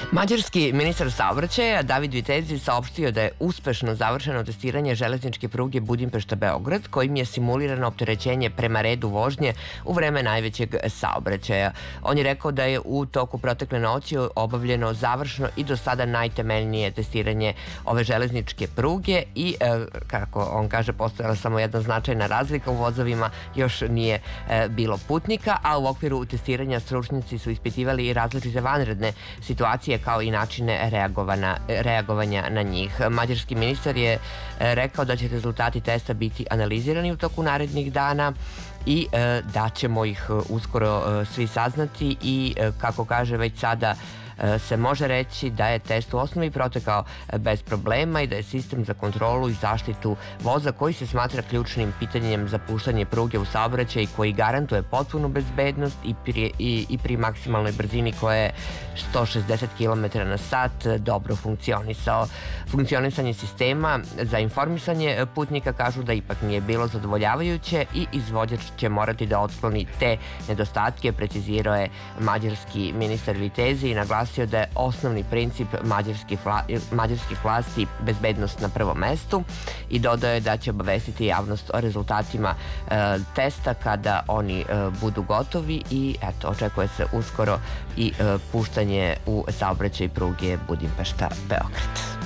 Mađarski ministar saobraćaja David Vitezi saopštio da je uspešno završeno testiranje železničke pruge Budimpešta-Beograd, kojim je simulirano opterećenje prema redu vožnje u vreme najvećeg saobraćaja. On je rekao da je u toku protekle noći obavljeno završno i do sada najtemeljnije testiranje ove železničke pruge i, kako on kaže, postojala samo jedna značajna razlika u vozovima, još nije bilo putnika, a u okviru testiranja stručnjaci su ispitivali i različite vanredne situacije kao i načine reagovanja na njih. Mađarski ministar je rekao da će rezultati testa biti analizirani u toku narednih dana i da ćemo ih uskoro svi saznati i, kako kaže, već sada se može reći da je test u osnovi protekao bez problema i da je sistem za kontrolu i zaštitu voza, koji se smatra ključnim pitanjem za puštanje pruge u saobraćaj i koji garantuje potpunu bezbednost i pri maksimalnoj brzini koja je 160 km na sat, dobro funkcionisao. Funkcionisanje sistema za informisanje putnika kažu da ipak nije bilo zadovoljavajuće i izvođač će morati da otkloni te nedostatke, precizirao je mađarski ministar Vitezi i naglasio da je osnovni princip mađarskih vlasti bezbednost na prvom mestu i dodao je da će obavestiti javnost o rezultatima testa kada oni budu gotovi i očekuje se uskoro i puštanje u saobraćaj pruge Budimpešta-Beograd.